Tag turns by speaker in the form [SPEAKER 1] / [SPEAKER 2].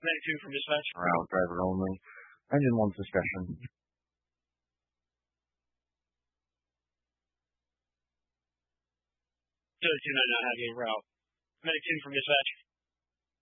[SPEAKER 1] Medic 2 from dispatch.
[SPEAKER 2] Route driver only. Engine 1 discussion.
[SPEAKER 1] 299 have you en route. Medic 2 from dispatch.